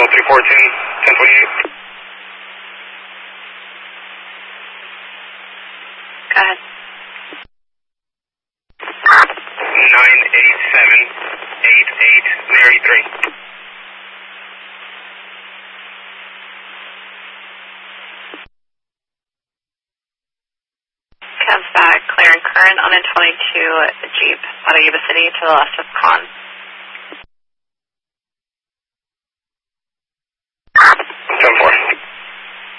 1028. Go ahead. 98788 Mary 3. Cavs back, clear and current on a 22 Jeep, out of Yuba City to the left of Con.